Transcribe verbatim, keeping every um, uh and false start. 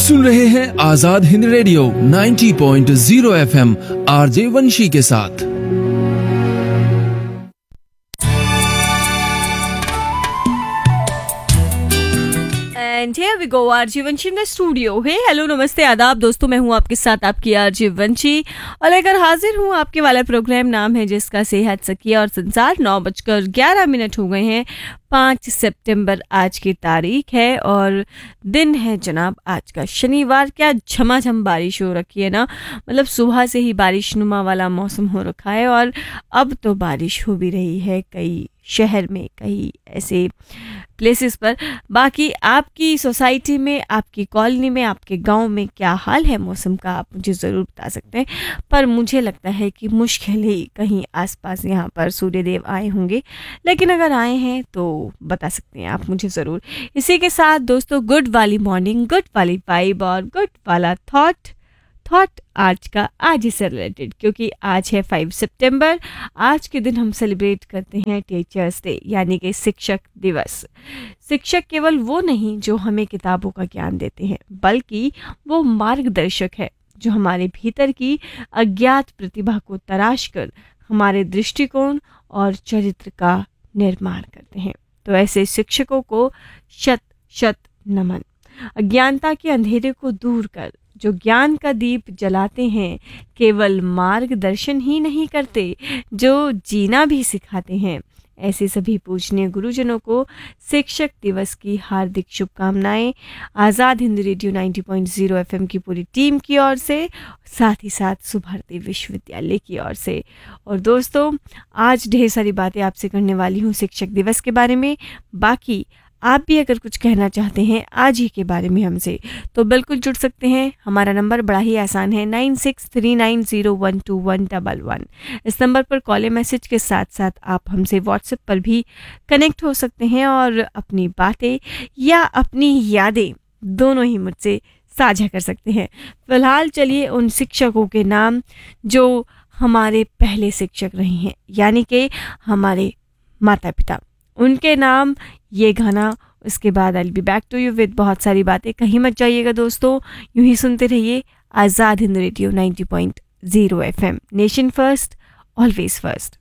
सुन रहे हैं आजाद हिंद रेडियो नब्बे पॉइंट शून्य एफएम आरजे वंशी के साथ। And here we go, RJ Banshi in studio है। हेलो नमस्ते आदाब दोस्तों, मैं हूँ आपके साथ आपकी आरजे वंशी और लेकर हाजिर हूँ आपके वाला प्रोग्राम, नाम है जिसका सेहत सकिया और संसार। नौ बजकर ग्यारह मिनट हो गए हैं, पाँच सितंबर आज की तारीख है और दिन है जनाब आज का शनिवार। क्या झमाझम बारिश हो रखी है ना, मतलब सुबह से ही बारिश नुमा वाला मौसम हो रखा है और अब तो बारिश हो भी रही है कई शहर में, कई ऐसे प्लेसेस पर। बाकी आपकी सोसाइटी में, आपकी कॉलोनी में, आपके गांव में क्या हाल है मौसम का, आप मुझे ज़रूर बता सकते हैं। पर मुझे लगता है कि मुश्किल ही कहीं आसपास यहाँ पर सूर्यदेव आए होंगे, लेकिन अगर आए हैं तो बता सकते हैं आप मुझे ज़रूर। इसी के साथ दोस्तों, गुड वाली मॉर्निंग, गुड वाली वाइब और गुड वाला थॉट थॉट आज का आज ही से रिलेटेड, क्योंकि आज है पाँच सितंबर। आज के दिन हम सेलिब्रेट करते हैं टीचर्स डे, यानी कि शिक्षक दिवस। शिक्षक केवल वो नहीं जो हमें किताबों का ज्ञान देते हैं, बल्कि वो मार्गदर्शक है जो हमारे भीतर की अज्ञात प्रतिभा को तराश कर हमारे दृष्टिकोण और चरित्र का निर्माण करते हैं। तो ऐसे शिक्षकों को शत शत नमन। अज्ञानता के अंधेरे को दूर कर जो ज्ञान का दीप जलाते हैं, केवल मार्गदर्शन ही नहीं करते, जो जीना भी सिखाते हैं। ऐसे सभी पूजनीय गुरुजनों को शिक्षक दिवस की हार्दिक शुभकामनाएं आज़ाद हिंद रेडियो नब्बे पॉइंट शून्य एफएम की पूरी टीम की ओर से, साथ ही साथ सुभारती विश्वविद्यालय की ओर से। और दोस्तों, आज ढेर सारी बातें आपसे करने वाली हूँ शिक्षक दिवस के बारे में। बाकी आप भी अगर कुछ कहना चाहते हैं आज ही के बारे में हमसे, तो बिल्कुल जुड़ सकते हैं। हमारा नंबर बड़ा ही आसान है, nine six three nine zero one two one double one. इस नंबर पर कॉल या मैसेज के साथ साथ आप हमसे व्हाट्सएप पर भी कनेक्ट हो सकते हैं और अपनी बातें या अपनी यादें दोनों ही मुझसे साझा कर सकते हैं। फिलहाल चलिए उन शिक्षकों के नाम जो हमारे पहले शिक्षक रहे हैं, यानी कि हमारे माता पिता, उनके नाम, ये गाना, उसके बाद I will be back to you with बहुत सारी बातें। कहीं मत जाइएगा दोस्तों, यूं ही सुनते रहिए आज़ाद हिंद रेडियो नब्बे पॉइंट शून्य FM. Nation first, always first.